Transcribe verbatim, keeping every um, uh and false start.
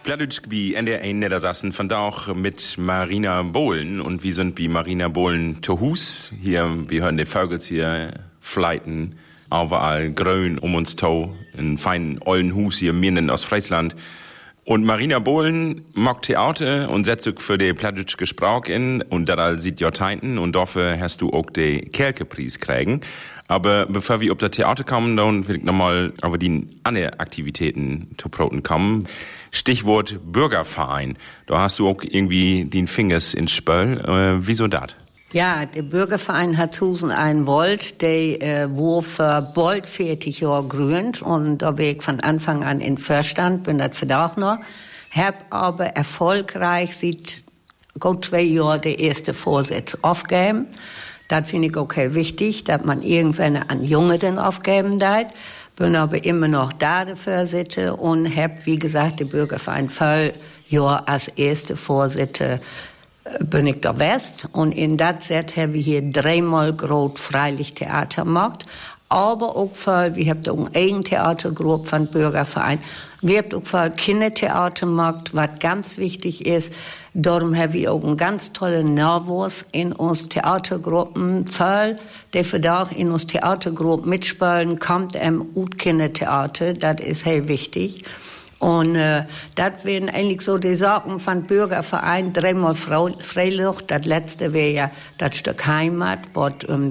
Plattdeutsch wie N D R eins Niedersachsen, von da auch mit Marina Bohlen. Und wir sind wie Marina Bohlen zu Hus. Hier, wir hören die Vögel hier fleiten, überall grün um uns tau, in feinen ollen Hus hier mitten aus Friesland. Und Marina Bohlen mag Theater und setzt sich für die Plattdeutsch Gesprach in und da sieht Jahrzehnten und dafür hast du auch den Kerke-Preis kriegen. Aber bevor wir auf das Theater kommen, dann will ich nochmal über die anderen Aktivitäten zu Proten kommen. Stichwort Bürgerverein. Da hast du auch irgendwie den Fingers ins Spiel. Äh, wieso das? Ja, der Bürgerverein hat einen Volt, der äh, wurde für bald vierzig Jahre gegründet und da bin ich von Anfang an in Vorstand, bin das für auch noch. Hab aber erfolgreich seit gut zwei Jahren der erste Vorsitz aufgegeben. Das finde ich auch sehr wichtig, dass man irgendwann an Jüngeren aufgeben darf. Bin aber immer noch da, der Vorsitzende, und hab, wie gesagt, den Bürgerverein voll Jahr als erste Vorsitzende bin ich da West. Und in der Zeit haben wir hier dreimal groß Freilichttheater gemacht. Aber auch voll, wir haben da eine Eigentheatergruppe von Bürgerverein. Wir haben auch voll Kindertheater gemacht, was ganz wichtig ist. Darum haben wir auch einen ganz tollen Nervus in uns Theatergruppen voll, der für da auch in uns Theatergruppe mitspielen, kommt im Ut-Kindertheater, das ist sehr wichtig. Und äh, das wären eigentlich so die Sorgen von Bürgerverein, dreimal Freiluft. Das letzte wäre ja das Stück Heimat, was ähm,